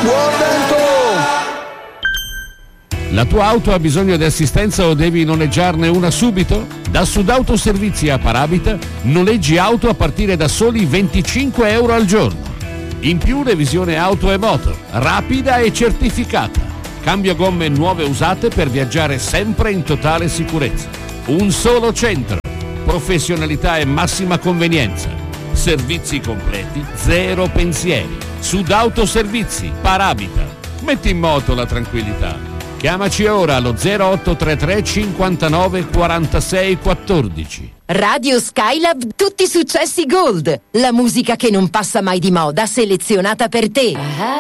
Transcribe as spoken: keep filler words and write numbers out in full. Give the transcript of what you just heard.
Buon vento! La tua auto ha bisogno di assistenza o devi noleggiarne una subito? Da Sudauto Servizi a Parabita noleggi auto a partire da soli venticinque euro al giorno. In più revisione auto e moto, rapida e certificata. Cambio gomme nuove usate per viaggiare sempre in totale sicurezza. Un solo centro, professionalità e massima convenienza. Servizi completi, zero pensieri. Sudauto Servizi, Parabita. Metti in moto la tranquillità. Chiamaci ora allo zero otto tre tre cinquantanove quarantasei quattordici. Radio Skylab, tutti successi Gold. La musica che non passa mai di moda, selezionata per te.